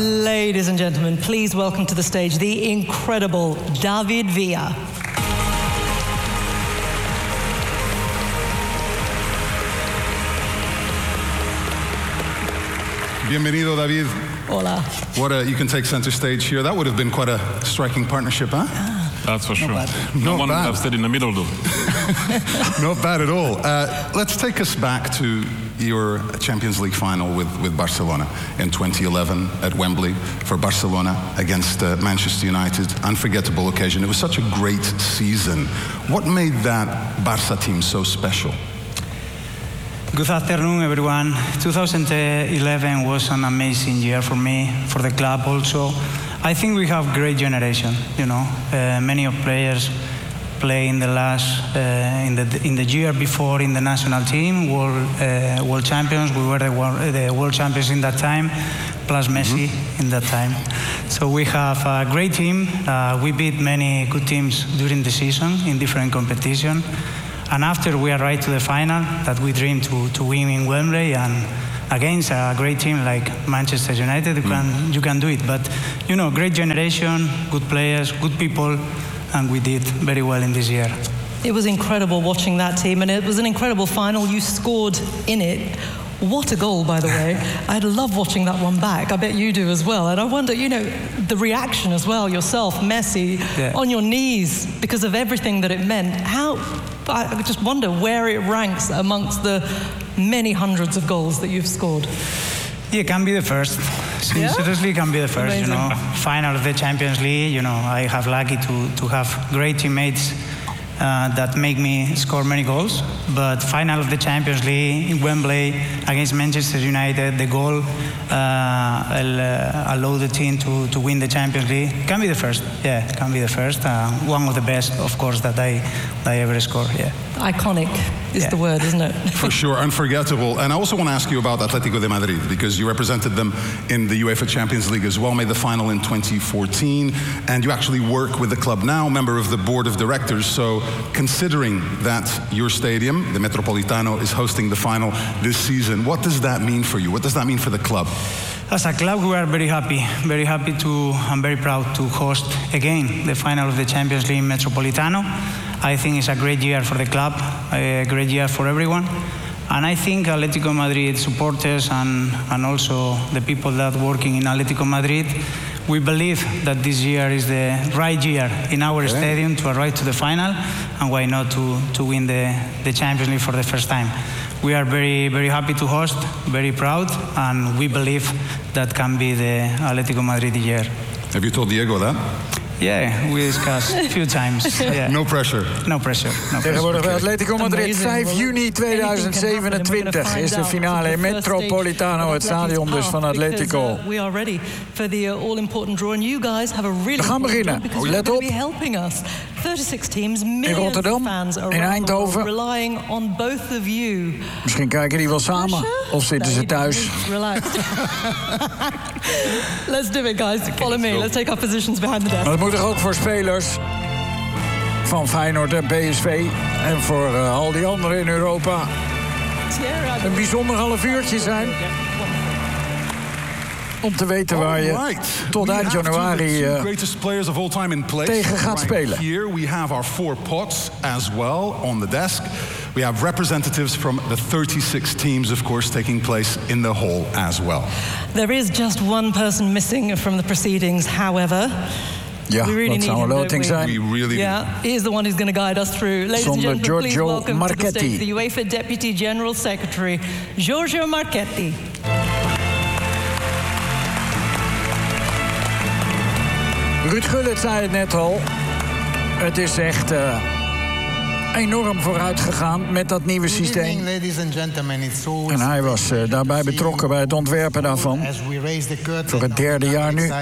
Ladies and gentlemen, please welcome to the stage the incredible David Villa. Bienvenido, David. Hola. You can take center stage here. That would have been quite a striking partnership, huh? That's for sure. No one would have stayed in the middle, though. Not bad at all. Let's take us back to your Champions League final with Barcelona in 2011 at Wembley for Barcelona against Manchester United. Unforgettable occasion. It was such a great season. What made that Barça team so special? Good afternoon, everyone. 2011 was an amazing year for me, for the club also. I think we have great generation. You know, many of players play in the last, in the year before in the national team, world champions. We were the world champions in that time, plus Messi in that time. So we have a great team. We beat many good teams during the season in different competition. And after we arrived to the final that we dreamed to win in Wembley and against a great team like Manchester United, you can do it. But, you know, great generation, good players, good people, and we did very well in this year. It was incredible watching that team, and it was an incredible final. You scored in it. What a goal, by the way. I'd love watching that one back. I bet you do as well. And I wonder, you know, the reaction as well, yourself, Messi, on your knees because of everything that it meant. I just wonder where it ranks amongst the many hundreds of goals that you've scored. Yeah, it can be the first. Seriously, it can be the first. Amazing. You know, final of the Champions League. You know, I have lucky to have great teammates that make me score many goals. But final of the Champions League in Wembley against Manchester United, the goal allowed the team to win the Champions League. It can be the first. Yeah, it can be the first. One of the best, of course, that I ever scored. Yeah. Iconic is the word, isn't it? For sure, unforgettable. And I also want to ask you about Atletico de Madrid, because you represented them in the UEFA Champions League as well, made the final in 2014, and you actually work with the club now, member of the board of directors. So considering that your stadium, the Metropolitano, is hosting the final this season, what does that mean for you? What does that mean for the club? As a club, we are very happy and very proud to host again the final of the Champions League Metropolitano. I think it's a great year for the club, a great year for everyone. And I think Atletico Madrid supporters and also the people that are working in Atletico Madrid, we believe that this year is the right year in our stadium to arrive to the final, and why not to win the Champions League for the first time. We are very, very happy to host, very proud, and we believe that can be the Atletico Madrid year. Have you told Diego that? Yeah, we discussed a few times. Yeah. No pressure. No pressure. Tegenwoordig bij Atletico Madrid, 5 juni 2027 is de finale in Metropolitano, het stadion dus van Atletico. We gaan beginnen. Let op. In Rotterdam, in Eindhoven. Misschien kijken die wel samen, of zitten ze thuis. Let's do it, guys. Follow me. Let's take our positions behind the desk. Maar dat moet toch ook voor spelers van Feyenoord en PSV en voor al die anderen in Europa een bijzonder half uurtje zijn. Om te weten waar je tot eind januari tegen gaat spelen. Here we have our 4 pots as well on the desk. We have representatives from the 36 teams, of course, taking place in the hall as well. There is just one person missing from the proceedings, however. Ja, dat zou een loting zijn. He is the one who's going to guide us through. Ladies and gentlemen, please welcome to the stage the UEFA Deputy General Secretary, Giorgio Marchetti. Ruud Gullit zei het net al. Het is echt enorm vooruit gegaan met dat nieuwe systeem. En hij was daarbij betrokken bij het ontwerpen daarvan. Voor het 3e jaar nu.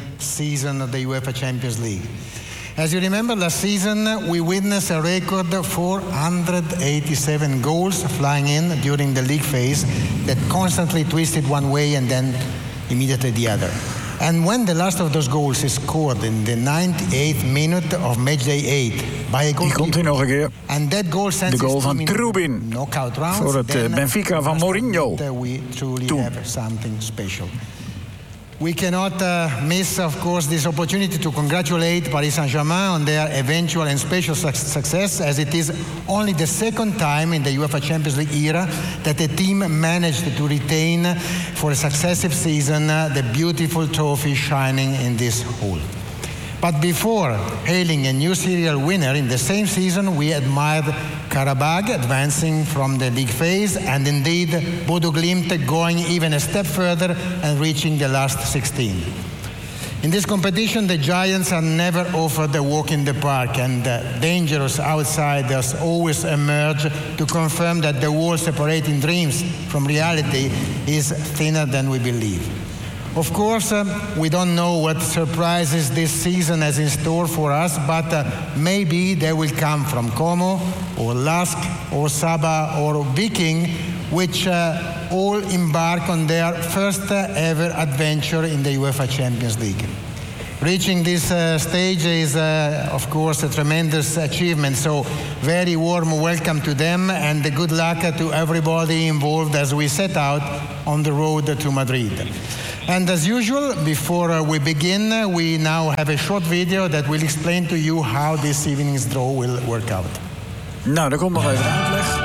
As you remember, last season we witnessed a record 487 goals flying in during the league phase that constantly twisted one way and then immediately the other. And when the last of those goals is scored in the 98th minute of matchday 8 by a goal, die komt hier nog een keer. And that goal sends de goal van Trubin voor het Benfica van Mourinho. We truly have something special. We cannot miss, of course, this opportunity to congratulate Paris Saint-Germain on their eventual and special success, as it is only the second time in the UEFA Champions League era that a team managed to retain for a successive season the beautiful trophy shining in this hall. But before hailing a new serial winner in the same season, we admired Karabag advancing from the league phase, and indeed Bodo Glimt going even a step further and reaching the last 16. In this competition, the Giants are never offered a walk in the park, and dangerous outsiders always emerge to confirm that the wall separating dreams from reality is thinner than we believe. Of course, we don't know what surprises this season has in store for us, but maybe they will come from Como, or Lask, or Saba, or Viking, which all embark on their first ever adventure in the UEFA Champions League. Reaching this stage is, of course, a tremendous achievement, so very warm welcome to them, and good luck to everybody involved as we set out on the road to Madrid. And as usual, before we begin, we now have a short video that will explain to you how this evening's draw will work out. Nou, daar komt nog even uitleg.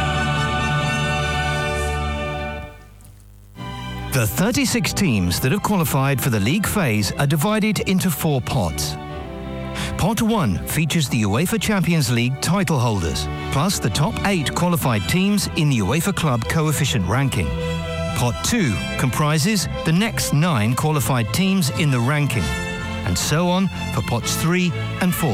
The 36 teams that have qualified for the league phase are divided into 4 pots. Pot 1 features the UEFA Champions League title holders, plus the top 8 qualified teams in the UEFA Club Coefficient ranking. Pot 2 comprises the next 9 qualified teams in the ranking, and so on for pots 3 and 4.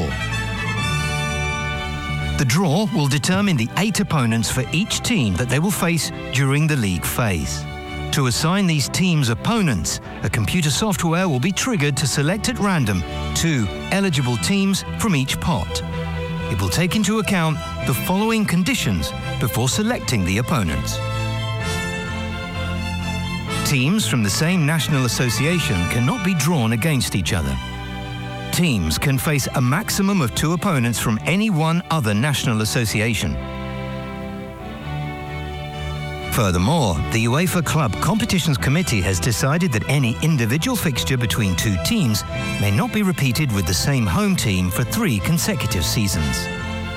The draw will determine the 8 opponents for each team that they will face during the league phase. To assign these teams' opponents, a computer software will be triggered to select at random 2 eligible teams from each pot. It will take into account the following conditions before selecting the opponents. Teams from the same national association cannot be drawn against each other. Teams can face a maximum of 2 opponents from any one other national association. Furthermore, the UEFA Club Competitions Committee has decided that any individual fixture between 2 teams may not be repeated with the same home team for 3 consecutive seasons.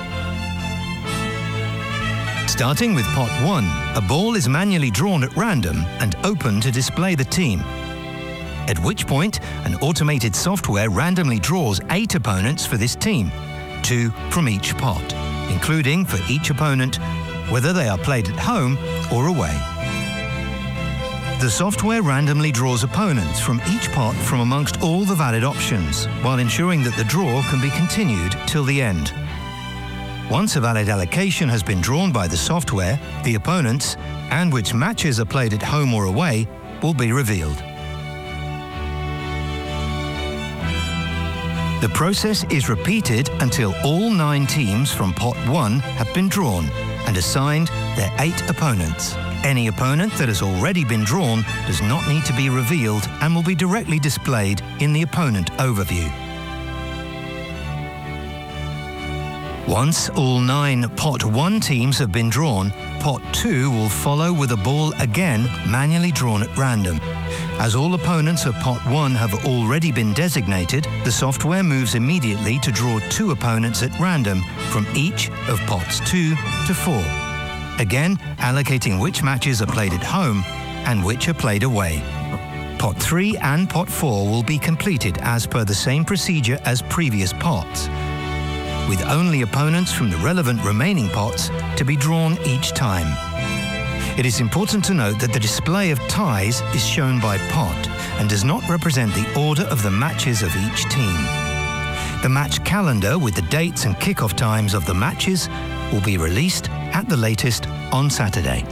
Starting with pot 1, a ball is manually drawn at random and open to display the team. At which point, an automated software randomly draws 8 opponents for this team, 2 from each pot, including for each opponent whether they are played at home or away. The software randomly draws opponents from each pot from amongst all the valid options, while ensuring that the draw can be continued till the end. Once a valid allocation has been drawn by the software, the opponents, and which matches are played at home or away, will be revealed. The process is repeated until all 9 teams from pot 1 have been drawn and assigned their 8 opponents. Any opponent that has already been drawn does not need to be revealed and will be directly displayed in the opponent overview. Once all 9 pot 1 teams have been drawn, pot 2 will follow with a ball again manually drawn at random. As all opponents of pot 1 have already been designated, the software moves immediately to draw 2 opponents at random from each of pots 2 to 4. Again, allocating which matches are played at home and which are played away. Pot 3 and pot 4 will be completed as per the same procedure as previous pots, with only opponents from the relevant remaining pots to be drawn each time. It is important to note that the display of ties is shown by pot and does not represent the order of the matches of each team. The match calendar with the dates and kickoff times of the matches will be released at the latest on Saturday.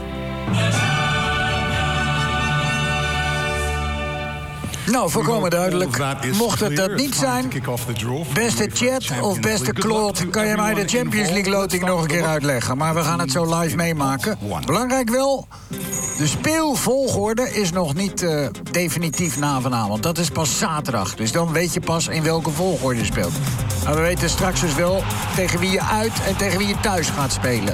Nou, volkomen duidelijk. Mocht het dat niet zijn, beste chat of beste Claude, kan je mij de Champions League loting nog een keer uitleggen. Maar we gaan het zo live meemaken. Belangrijk wel, de speelvolgorde is nog niet definitief na vanavond. Dat is pas zaterdag, dus dan weet je pas in welke volgorde je speelt. Maar we weten straks dus wel tegen wie je uit en tegen wie je thuis gaat spelen.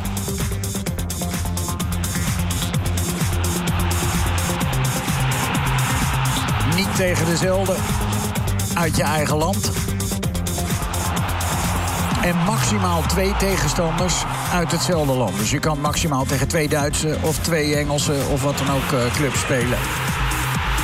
Niet tegen dezelfde uit je eigen land. En maximaal 2 tegenstanders uit hetzelfde land. Dus je kan maximaal tegen 2 Duitse of 2 Engelse of wat dan ook clubs spelen.